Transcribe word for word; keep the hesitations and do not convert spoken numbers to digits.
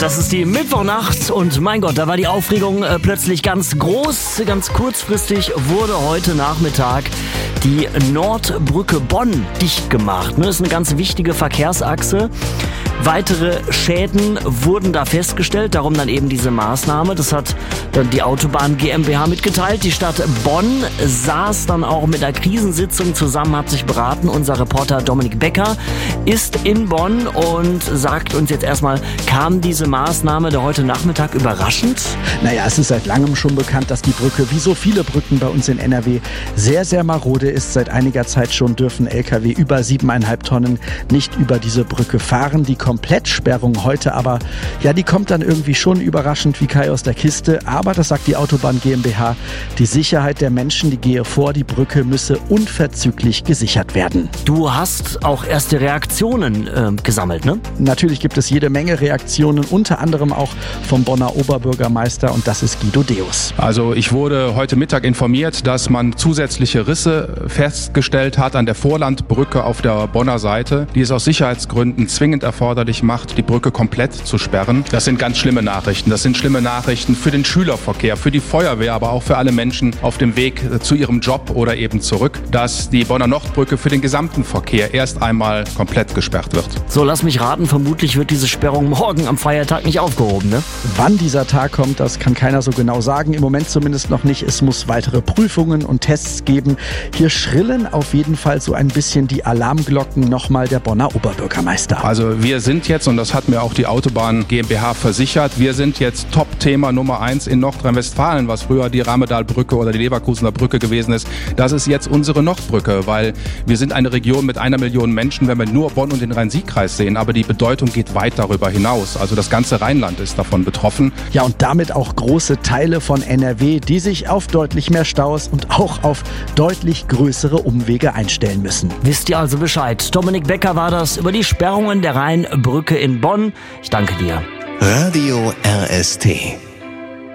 Das ist die Mittwochnacht und mein Gott, da war die Aufregung äh, plötzlich ganz groß. Ganz kurzfristig wurde heute Nachmittag die Nordbrücke Bonn dicht gemacht. Das ist eine ganz wichtige Verkehrsachse. Weitere Schäden wurden da festgestellt, darum dann eben diese Maßnahme. Das hat dann die Autobahn GmbH mitgeteilt. Die Stadt Bonn saß dann auch mit einer Krisensitzung zusammen, hat sich beraten. Unser Reporter Dominik Becker ist in Bonn und sagt uns jetzt erstmal, kam diese Maßnahme da heute Nachmittag überraschend? Naja, es ist seit langem schon bekannt, dass die Brücke, wie so viele Brücken bei uns in N R W, sehr, sehr marode ist. Seit einiger Zeit schon dürfen L K W über siebeneinhalb Tonnen nicht über diese Brücke fahren. Die Komplettsperrung heute aber, ja, die kommt dann irgendwie schon überraschend wie Kai aus der Kiste. Aber das sagt die Autobahn GmbH, die Sicherheit der Menschen, die gehe vor, die Brücke müsse unverzüglich gesichert werden. Du hast auch erste Reaktionen äh, gesammelt, ne? Natürlich gibt es jede Menge Reaktionen, unter anderem auch vom Bonner Oberbürgermeister, und das ist Guido Deus. Also ich wurde heute Mittag informiert, dass man zusätzliche Risse festgestellt hat an der Vorlandbrücke auf der Bonner Seite, die es aus Sicherheitsgründen zwingend erforderlich macht, die Brücke komplett zu sperren. Das sind ganz schlimme Nachrichten. Das sind schlimme Nachrichten für den Schülerverkehr, für die Feuerwehr, aber auch für alle Menschen auf dem Weg zu ihrem Job oder eben zurück, dass die Bonner Nordbrücke für den gesamten Verkehr erst einmal komplett gesperrt wird. So, lass mich raten, vermutlich wird diese Sperrung morgen am Feiertag nicht aufgehoben, ne? Wann dieser Tag kommt, das kann keiner so genau sagen. Im Moment zumindest noch nicht. Es muss weitere Prüfungen und Tests geben. Hier schrillen auf jeden Fall so ein bisschen die Alarmglocken nochmal der Bonner Oberbürgermeister. Also wir sind jetzt, und das hat mir auch die Autobahn GmbH versichert, wir sind jetzt Top-Thema Nummer eins in Nordrhein-Westfalen, was früher die Ramedalbrücke oder die Leverkusener Brücke gewesen ist. Das ist jetzt unsere Nordbrücke, weil wir sind eine Region mit einer Million Menschen, wenn wir nur Bonn und den Rhein-Sieg-Kreis sehen. Aber die Bedeutung geht weit darüber hinaus. Also das ganze Rheinland ist davon betroffen. Ja, und damit auch große Teile von N R W, die sich auf deutlich mehr Staus und auch auf deutlich größere Umwege einstellen müssen. Wisst ihr also Bescheid? Dominik Becker war das über die Sperrungen der Rheinbrücke in Bonn. Ich danke dir. Radio R S T.